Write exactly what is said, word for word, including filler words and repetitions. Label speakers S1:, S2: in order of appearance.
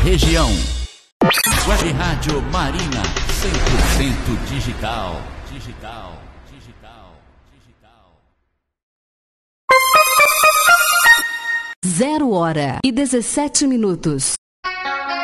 S1: Região. Web Rádio Marina, cem por cento digital. Digital, digital, digital.
S2: Zero hora e dezessete minutos.